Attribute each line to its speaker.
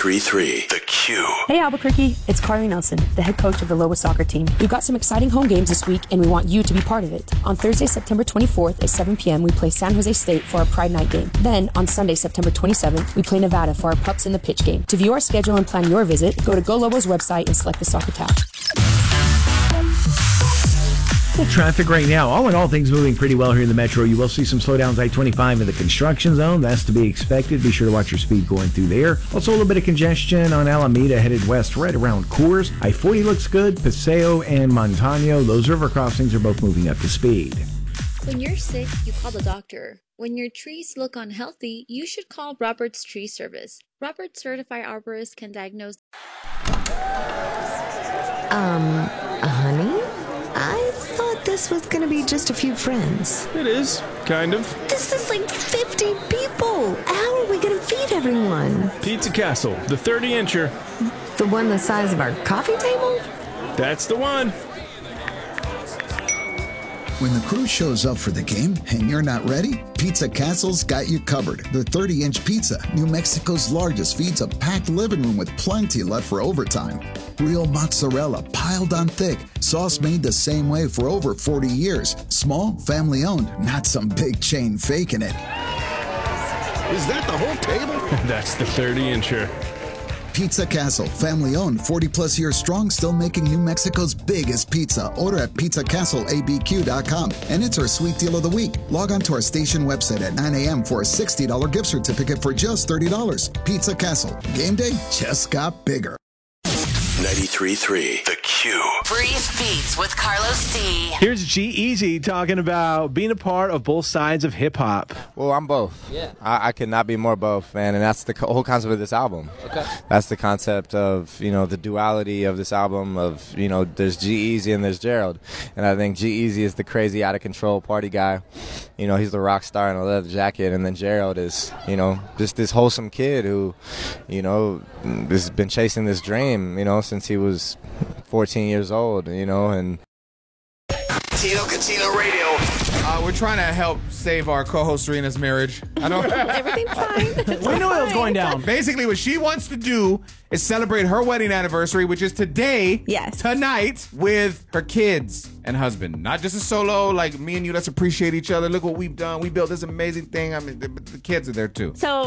Speaker 1: 93.3 The Q.
Speaker 2: Hey Albuquerque, it's Carly Nelson, the head coach of the Lobo soccer team. We've got some exciting home games this week and we want you to be part of it. On Thursday, September 24th at 7 p.m. we play San Jose State for our Pride Night game. Then on Sunday, September 27th, we play Nevada for our Pups in the Pitch game. To view our schedule and plan your visit, go to Go Lobos website and select the soccer tab.
Speaker 3: Well, traffic right now. All in all, things moving pretty well here in the metro. You will see some slowdowns I-25 in the construction zone. That's to be expected. Be sure to watch your speed going through there. Also, a little bit of congestion on Alameda headed west right around Coors. I-40 looks good. Paseo and Montano, those river crossings are both moving up to speed.
Speaker 4: When you're sick, you call the doctor. When your trees look unhealthy, you should call Robert's Tree Service. Robert's certified arborists can diagnose.
Speaker 5: Honey? I thought this was gonna be just a few friends.
Speaker 6: It is, kind of.
Speaker 5: This is like 50 people. How are we gonna feed everyone?
Speaker 6: Pizza Castle, the 30-incher.
Speaker 5: The one the size of our coffee table?
Speaker 6: That's the one.
Speaker 7: When the crew shows up for the game and you're not ready, Pizza Castle's got you covered. The 30-inch pizza, New Mexico's largest, feeds a packed living room with plenty left for overtime. Real mozzarella piled on thick, sauce made the same way for over 40 years. Small, family-owned, not some big chain faking it.
Speaker 8: Is that the whole table?
Speaker 6: That's the 30-incher.
Speaker 7: Pizza Castle, family-owned, 40-plus years strong, still making New Mexico's biggest pizza. Order at PizzaCastleABQ.com. And it's our sweet deal of the week. Log on to our station website at 9 a.m. for a $60 gift certificate for just $30. Pizza Castle. Game day just got bigger.
Speaker 1: 93.3 The Q.
Speaker 9: Brief Beats with Carlos D.
Speaker 3: Here's G-Eazy talking about being a part of both sides of hip-hop.
Speaker 10: Well, I'm both.
Speaker 9: Yeah.
Speaker 10: I could not be more both, man, and that's the whole concept of this album.
Speaker 9: Okay.
Speaker 10: That's the concept of, the duality of this album of, there's G-Eazy and there's Gerald. And I think G-Eazy is the crazy, out-of-control party guy. He's the rock star in a leather jacket, and then Gerald is, just this wholesome kid who, has been chasing this dream, since he was 14 years old, and
Speaker 1: Tino Catino Radio.
Speaker 11: We're trying to help save our co-host Serena's marriage.
Speaker 5: Everything's fine.
Speaker 12: We knew it was going down.
Speaker 11: Basically, what she wants to do is celebrate her wedding anniversary, which is today, tonight, with her kids and husband. Not just a solo, like me and you, let's appreciate each other. Look what we've done. We built this amazing thing. I mean, the kids are there too.
Speaker 13: So